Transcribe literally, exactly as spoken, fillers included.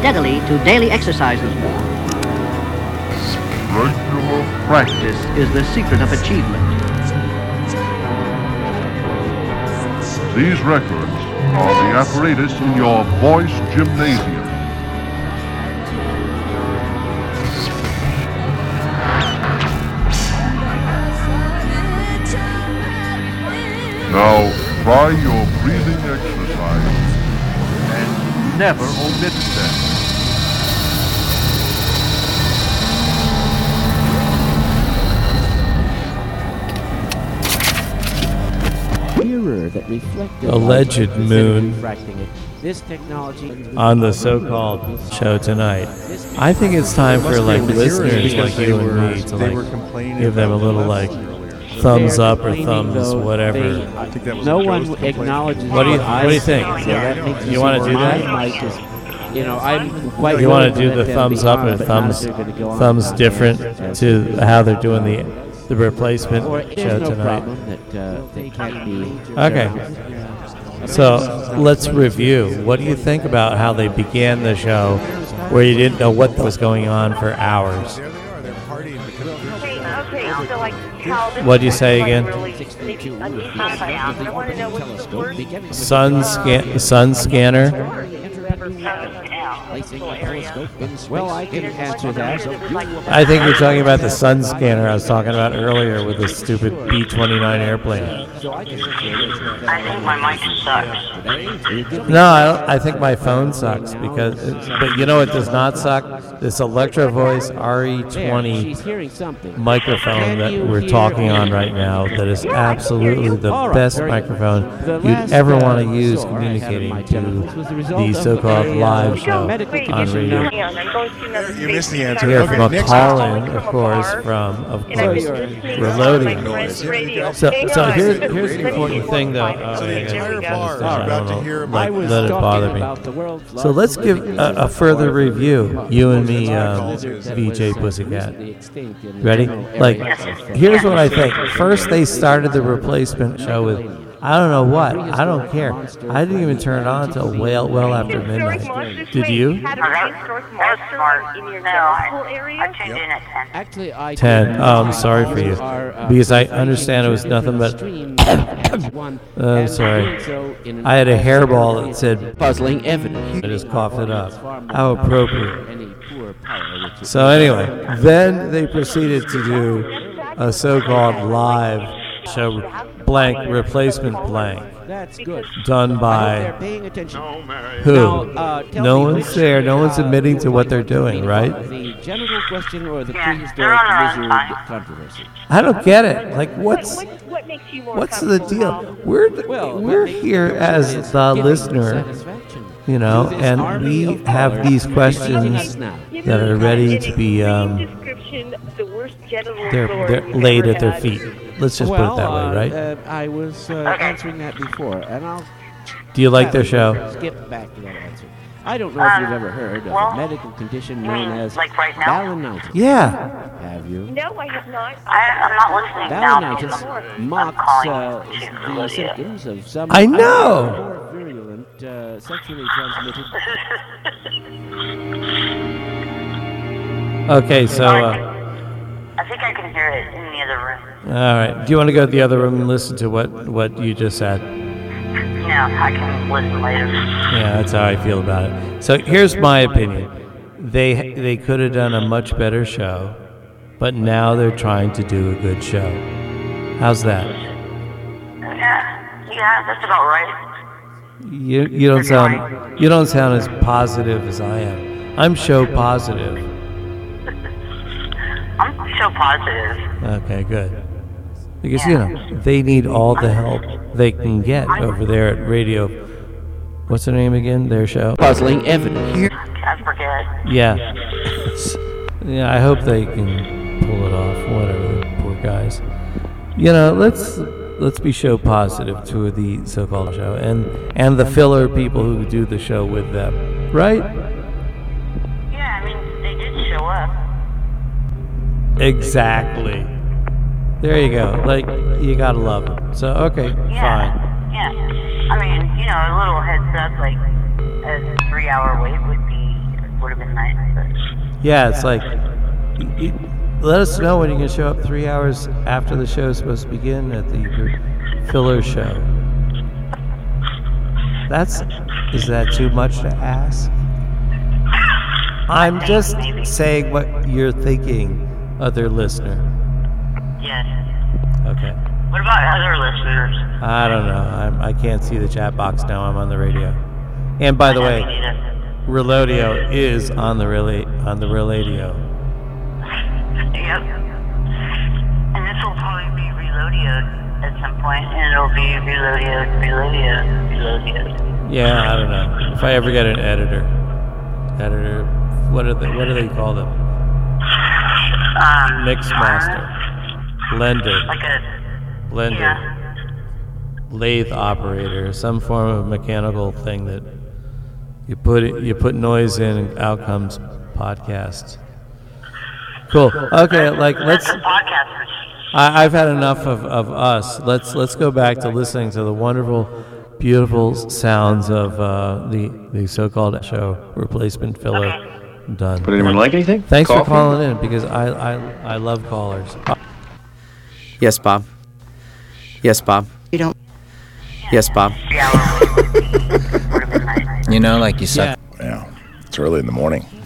steadily to daily exercises. Regular Practice is the secret of achievement. These records are the apparatus in your voice gymnasium. Now, try your breathing exercise and never omit them. That reflected alleged moon this technology on the so-called show tonight. I think it's time for like listeners like you and me to like give them a little like thumbs up or thumbs whatever. No one acknowledges. What do you What do you think? You want to do that? You know, I'm quite. You want to do the thumbs up or thumbs thumbs different to how they're doing the. The replacement show no tonight. That, uh, they can't be okay. So let's review. What do you think about how they began the show where you didn't know what was going on for hours? What do you say again? Sun scan, sun scanner. Well, I can answer that. I think you're talking about the sun scanner I was talking about earlier with the stupid B twenty-nine airplane. I think my mic sucks. No, I, don't, I think my phone sucks because, it's, but you know what does not suck? This Electro Voice R E twenty microphone that we're talking on right now. That is absolutely the best microphone you'd ever want to use communicating to the so-called live show on radio. You missed the answer. Here Okay, from a next call-in, of course, from, of course, reloading. So, so here's, here's the important thing, though. Oh, the yeah, entire yeah, bar is I about don't to know, hear like, about let it bother me. So let's give a, a further review, you and me, um, V J Pussycat. Ready? Like, here's what I think. First, they started the replacement show with, I don't know what. I don't care. I didn't even turn it on until well, well after midnight. Did you? Oh, that, that was smart. No, I, I tuned in at ten. Actually, I ten. Oh, I'm sorry for you. Because I understand it was nothing but... uh, I'm sorry. I had a hairball that said... puzzling evidence. I just coughed it up. How appropriate. So anyway, then they proceeded to do a so-called live show, blank, replacement blank. That's good. Done by They're paying attention. who? Now, uh, tell No me, one's which, there. No one's uh, admitting to what they're doing, right? The general question or the Yeah, prehistoric they're on their own lizard time. controversy? I don't get it. Like, what's What, what makes you more what's the deal? We're the, Well, we're what makes here you as is the getting listener, satisfaction. you know, To this and army we of have callers these joining questions us now. that are ready to be um, they're they're laid at their feet. Let's just well, put it that way, right? Uh, uh, I was uh, answering that before, and I'll Do you like their show? skip back to that answer. I don't know if Um, you've ever heard of well, a medical condition you known mean as like right now? balanitis. Yeah. Have you? No, I have not. I, I'm not listening now because Balanitis I'm, I'm mocks calling uh, to the Lydia. symptoms of some I know. more virulent, uh, sexually transmitted. Okay, so uh, I think I can hear it in the other room. all right. Do you want to go to the other room and listen to what what you just said? Yeah, I can listen later. Yeah, that's how I feel about it. So here's my opinion. They they could have done a much better show, but now they're trying to do a good show. How's that? Yeah, yeah, that's about right. You you don't sound you don't sound as positive as I am. I'm show positive. I'm so positive. Okay, good. Because you know they need all the help they can get over there at Radio. What's their name again? Their show. Puzzling evidence. I forget. Yeah. Yeah, I hope they can pull it off. Whatever, the poor guys. You know, let's let's be show positive to the so-called show and and the filler people who do the show with them, right? Yeah, I mean, they did show up. Exactly. There you go. Like, you gotta love it. So, okay, Yeah. fine. Yeah. I mean, you know, a little heads up, like a three-hour wait would be would have been nice. But Yeah, it's like, y- y- let us know when you can show up three hours after the show is supposed to begin at the your filler show. That's, is that too much to ask? I'm just saying what you're thinking, other listener. yes. Okay. What about other listeners? I don't know. I'm, I can't see the chat box now. I'm on the radio. And by the way, Reloadio is on the relay on the Reloadio. Yep. And this will probably be reloaded at some point, and it'll be reloaded, reloaded, reloaded. Yeah, I don't know. If I ever get an editor, editor, what are they? What do they call them? Um, Mix master, blender, Like a blender, yeah. lathe operator, some form of mechanical thing that you put it, you put noise in, and out comes podcast. Cool. Okay, like let's. That's a podcast machine. I, I've had enough of, of us. Let's let's go back to listening to the wonderful, beautiful sounds of uh, the the so-called show replacement filler. Okay. Done. Would anyone like anything? Thanks Coffee? for calling in because I, I I love callers. Yes, Bob. Yes, Bob. You don't. Yes, Bob. Three hour wait would be- would have been nice. You know, like you suck. Yeah. Yeah, it's early in the morning.